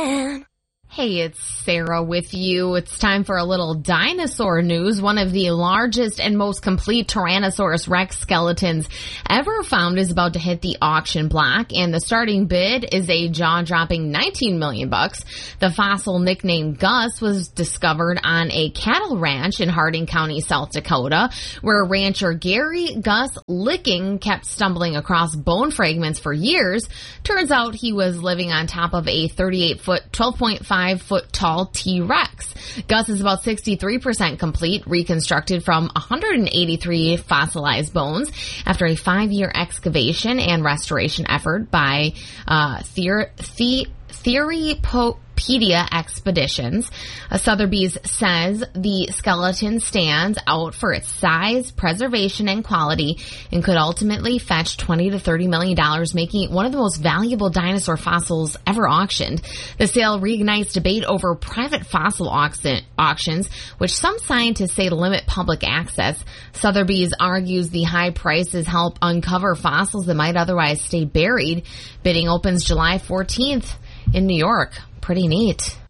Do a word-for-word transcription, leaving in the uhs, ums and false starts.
again. Hey, it's Sarah with you. It's time for a little dinosaur news. One of the largest and most complete Tyrannosaurus Rex skeletons ever found is about to hit the auction block, and the starting bid is a jaw-dropping nineteen million bucks. The fossil, nicknamed Gus, was discovered on a cattle ranch in Harding County, South Dakota, where rancher Gary Gus Licking kept stumbling across bone fragments for years. Turns out he was living on top of a thirty-eight foot, twelve point five foot tall T-Rex. Gus is about sixty-three percent complete, reconstructed from one hundred eighty-three fossilized bones after a five-year excavation and restoration effort by uh, Theor- The- Theorypedia Expeditions. Uh, Sotheby's says the skeleton stands out for its size, preservation, and quality, and could ultimately fetch twenty to thirty million dollars, making it one of the most valuable dinosaur fossils ever auctioned. The sale reignites debate over private fossil auction, auctions, which some scientists say limit public access. Sotheby's argues the high prices help uncover fossils that might otherwise stay buried. Bidding opens July fourteenth in New York. Pretty neat.